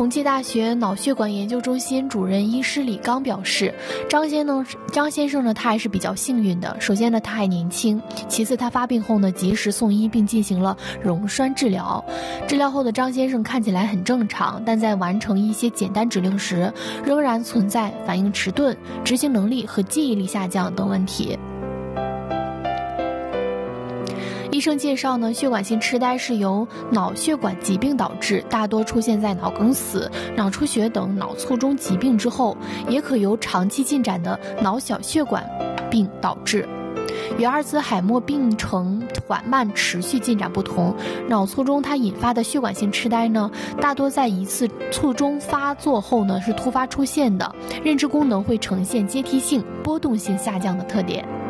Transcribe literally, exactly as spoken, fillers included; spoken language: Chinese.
同济大学脑血管研究中心主任医师李刚表示，张先生张先生呢，他还是比较幸运的。首先呢，他还年轻；其次，他发病后呢，及时送医并进行了溶栓治疗。治疗后的张先生看起来很正常，但在完成一些简单指令时，仍然存在反应迟钝、执行能力和记忆力下降等问题。医生介绍呢，血管性痴呆是由脑血管疾病导致，大多出现在脑梗死、脑出血等脑卒中疾病之后，也可由长期进展的脑小血管病导致。与阿尔兹海默病程缓慢持续进展不同，脑卒中它引发的血管性痴呆呢，大多在一次卒中发作后呢是突发出现的，认知功能会呈现阶梯性、波动性下降的特点。